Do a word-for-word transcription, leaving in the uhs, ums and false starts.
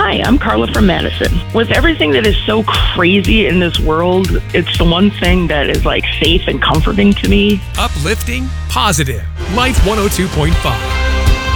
Hi, I'm Carla from Madison. With everything that is so crazy in this world, it's the one thing that is like safe and comforting to me. Uplifting, positive. Life one oh two point five.